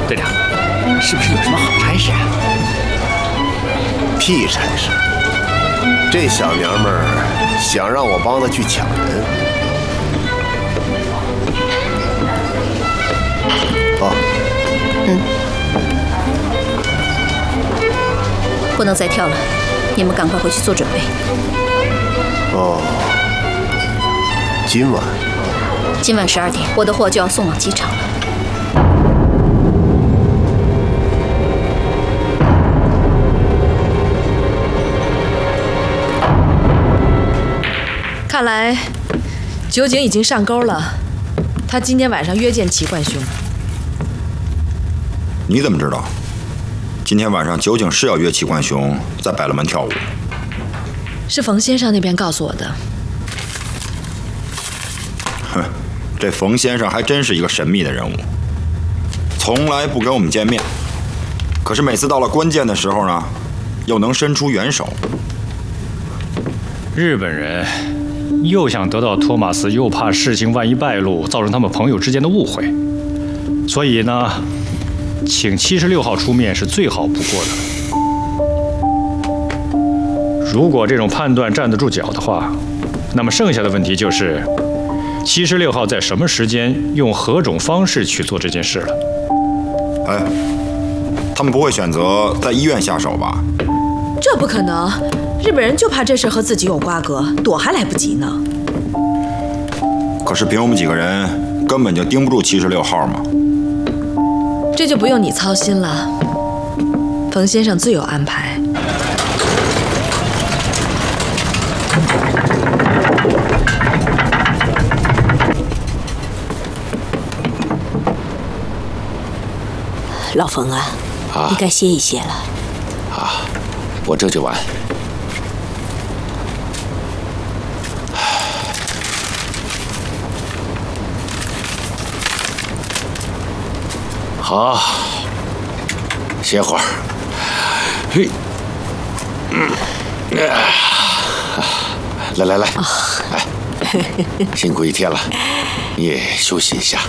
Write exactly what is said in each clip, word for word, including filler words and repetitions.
队长，是不是有什么好差事啊？ 屁差事！这小娘们儿想让我帮她去抢人。哦， 嗯，不能再跳了，你们赶快回去做准备。 哦，今晚？ 今晚十二点，我的货就要送往机场了。 看来，酒井已经上钩了。他今天晚上约见齐冠兄。 你怎么知道？今天晚上酒井是要约齐冠兄在百乐门跳舞。 是冯先生那边告诉我的。 哼，这冯先生还真是一个神秘的人物，从来不跟我们见面，可是每次到了关键的时候呢，又能伸出援手。 日本人。 又想得到托马斯，又怕事情万一败露，造成他们朋友之间的误会，所以呢，请七十六号出面是最好不过的。如果这种判断站得住脚的话，那么剩下的问题就是七十六号在什么时间用何种方式去做这件事了。 哎，他们不会选择在医院下手吧？ 这不可能。 日本人就怕这事和自己有瓜葛，躲还来不及呢。 可是凭我们几个人，根本就盯不住七十六号嘛。 这就不用你操心了，冯先生自有安排。 老冯啊，啊你该歇一歇了。 啊，我这就完。 好，歇会儿。嘿，嗯，来来来，来，辛苦一天了，你也休息一下。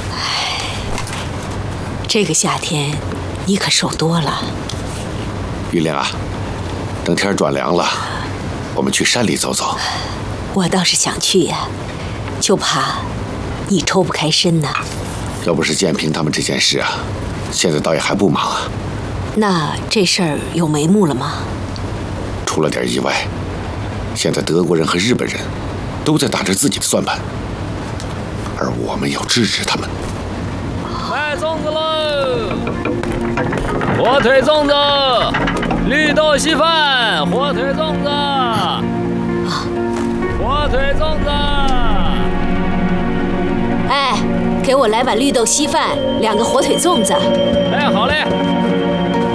这个夏天，你可瘦多了。 玉玲啊，等天转凉了，我们去山里走走。 我倒是想去呀，就怕你抽不开身呢。 要不是建平他们这件事啊。 现在倒也还不忙啊。 那这事儿有眉目了吗？ 出了点意外，现在德国人和日本人都在打着自己的算盘，而我们要制止他们。 卖粽子喽！火腿粽子，绿豆稀饭，火腿粽子，火腿粽子。 哎。 给我来碗绿豆稀饭，两个火腿粽子。 哎，好嘞。